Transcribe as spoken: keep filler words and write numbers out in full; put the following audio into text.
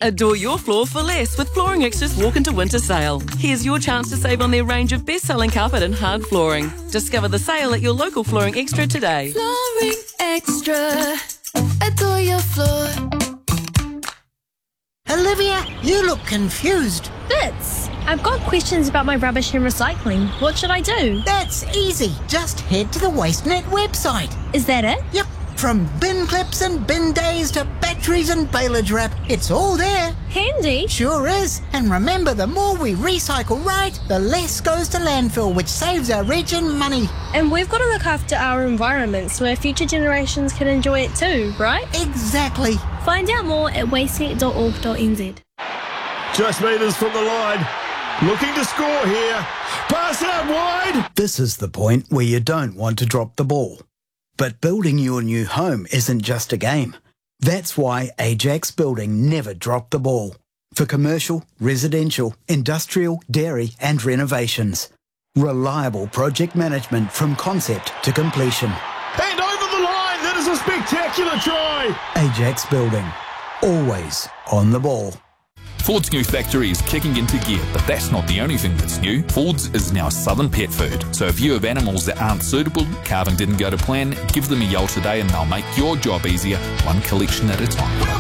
Adore your floor for less with Flooring Extra's Walk into Winter sale. Here's your chance to save on their range of best-selling carpet and hard flooring. Discover the sale at your local Flooring Extra today. Flooring Extra. Adore your floor. Olivia, you look confused. Bits, I've got questions about my rubbish and recycling. What should I do? That's easy. Just head to the WasteNet website. Is that it? Yep. From bin clips and bin days to batteries and bailage wrap, it's all there. Handy. Sure is. And remember, the more we recycle right, the less goes to landfill, which saves our region money. And we've got to look after our environment so our future generations can enjoy it too, right? Exactly. Find out more at wastenet dot org dot n z. Just meters from the line. Looking to score here. Pass out wide. This is the point where you don't want to drop the ball. But building your new home isn't just a game. That's why Ajax Building never dropped the ball. For commercial, residential, industrial, dairy and renovations. Reliable project management from concept to completion. And over the line. That is a spectacular try. Ajax Building. Always on the ball. Ford's new factory is kicking into gear, but that's not the only thing that's new. Ford's is now Southern Pet Food. So if you have animals that aren't suitable, calving didn't go to plan, give them a yell today and they'll make your job easier, one collection at a time.